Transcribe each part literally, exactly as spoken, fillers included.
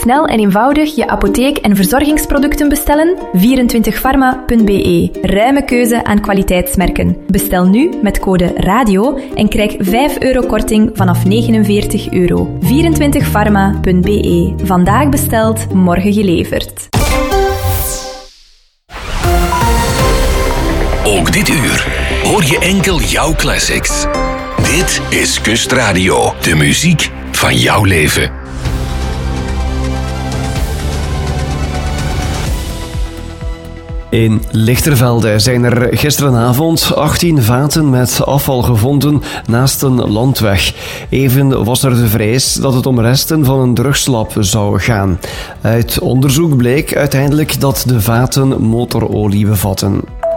snel en eenvoudig je apotheek- en verzorgingsproducten bestellen? vierentwintig pharma punt b e. Ruime keuze aan kwaliteitsmerken. Bestel nu met code RADIO en krijg vijf euro korting vanaf negenenveertig euro. vierentwintig pharma punt b e. Vandaag besteld, morgen geleverd. Ook dit uur hoor je enkel jouw classics. Dit is Kustradio, de muziek van jouw leven. In Lichtervelde zijn er gisteravond achttien vaten met afval gevonden naast een landweg. Even was er de vrees dat het om resten van een drugslab zou gaan. Uit onderzoek bleek uiteindelijk dat de vaten motorolie bevatten.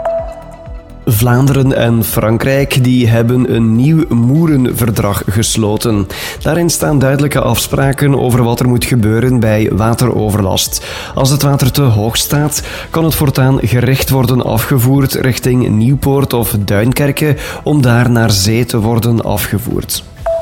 Vlaanderen en Frankrijk die hebben een nieuw Moerenverdrag gesloten. Daarin staan duidelijke afspraken over wat er moet gebeuren bij wateroverlast. Als het water te hoog staat, kan het voortaan gericht worden afgevoerd richting Nieuwpoort of Duinkerke om daar naar zee te worden afgevoerd.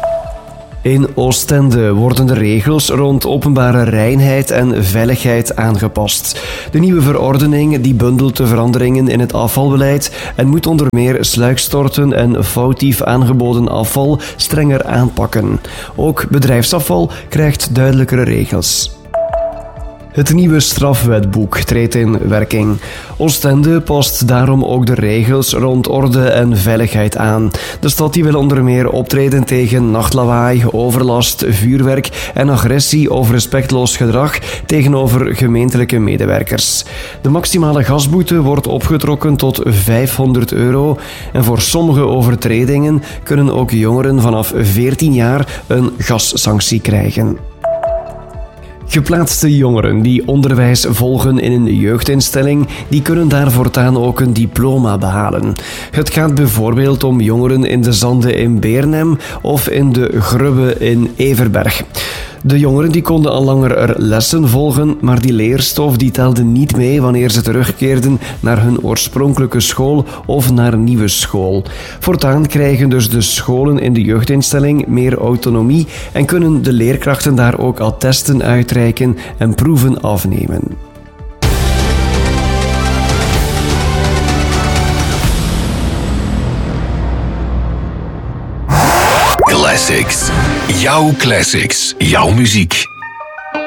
In Oostende worden de regels rond openbare reinheid en veiligheid aangepast. De nieuwe verordening die bundelt de veranderingen in het afvalbeleid en moet onder meer sluikstorten en foutief aangeboden afval strenger aanpakken. Ook bedrijfsafval krijgt duidelijkere regels. Het nieuwe strafwetboek treedt in werking. Oostende past daarom ook de regels rond orde en veiligheid aan. De stad die wil onder meer optreden tegen nachtlawaai, overlast, vuurwerk en agressie of respectloos gedrag tegenover gemeentelijke medewerkers. De maximale gasboete wordt opgetrokken tot vijfhonderd euro en voor sommige overtredingen kunnen ook jongeren vanaf veertien jaar een gassanctie krijgen. Geplaatste jongeren die onderwijs volgen in een jeugdinstelling, die kunnen daar voortaan ook een diploma behalen. Het gaat bijvoorbeeld om jongeren in de Zanden in Beernem of in de Grubbe in Everberg. De jongeren die konden al langer er lessen volgen, maar die leerstof die telde niet mee wanneer ze terugkeerden naar hun oorspronkelijke school of naar een nieuwe school. Voortaan krijgen dus de scholen in de jeugdinstelling meer autonomie en kunnen de leerkrachten daar ook attesten uitreiken en proeven afnemen. Classics. Jouw classics. Jouw muziek.